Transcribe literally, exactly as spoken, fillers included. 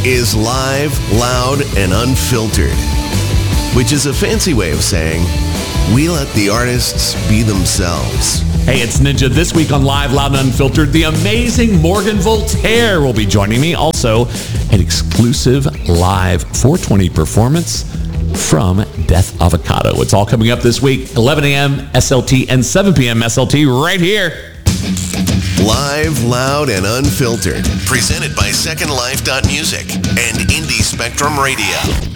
is live, loud, and unfiltered, which is a fancy way of saying we let the artists be themselves. Hey, it's Ninja. This week on Live, Loud, and Unfiltered, the amazing Morgan Voltaire will be joining me. Also, an exclusive live four twenty performance from Death Avocado. It's all coming up this week, eleven a.m. S L T and seven p.m. S L T right here. Live, loud, and unfiltered. Presented by Second Life Music and Indie Spectrum Radio.